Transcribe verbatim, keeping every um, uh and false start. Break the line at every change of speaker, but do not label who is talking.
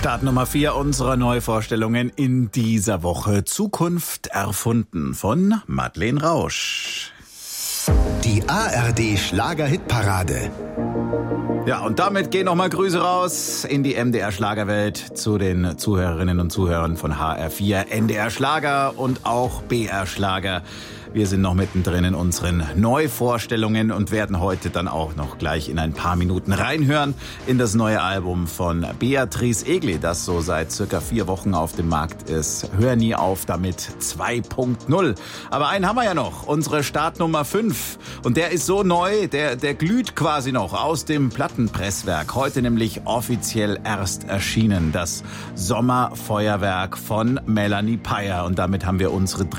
Start Nummer vier unserer Neuvorstellungen in dieser Woche. Zukunft erfunden von Madeleine Rausch.
Die A R D Schlager-Hitparade.
Ja, und damit gehen nochmal Grüße raus in die M D R Schlagerwelt zu den Zuhörerinnen und Zuhörern von H R vier, N D R Schlager und auch B R Schlager. Wir sind noch mittendrin in unseren Neuvorstellungen und werden heute dann auch noch gleich in ein paar Minuten reinhören in das neue Album von Beatrice Egli, das so seit circa vier Wochen auf dem Markt ist. Hör nie auf damit zwei Punkt null. Aber einen haben wir ja noch, unsere Startnummer fünf. Und der ist so neu, der, der glüht quasi noch aus dem Plattenpresswerk. Heute nämlich offiziell erst erschienen, das Sommerfeuerwerk von Melanie Peyer. Und damit haben wir unsere